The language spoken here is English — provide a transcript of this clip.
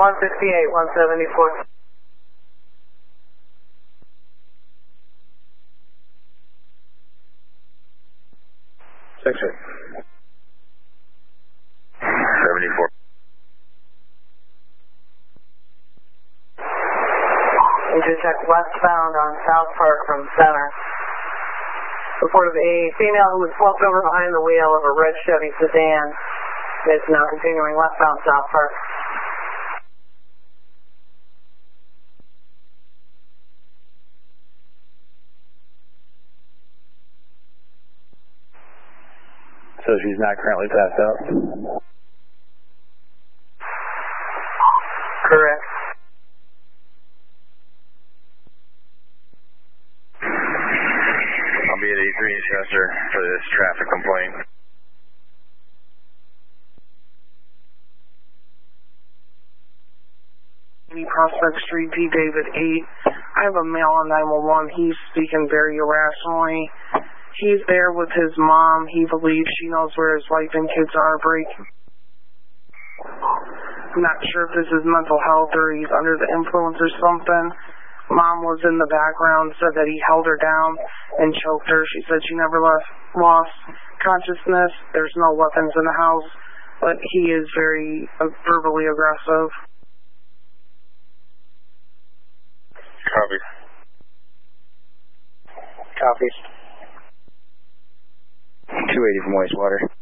174. 74. Engine check westbound on South Park from center. Reported a female who was slumped over behind the wheel of a red Chevy sedan. It's now continuing westbound South Park. So she's not currently passed out? Correct. I'll be at 83 Chester for this traffic complaint. Prospect Street, P. David 8. I have a male on 911. He's speaking very irrationally. He's there with his mom. He believes she knows where his wife and kids are breaking. I'm not sure if this is mental health or he's under the influence or something. Mom was in the background, said that he held her down and choked her. She said she never lost consciousness. There's no weapons in the house, but he is very verbally aggressive. Copy. Copies. 280 from wastewater.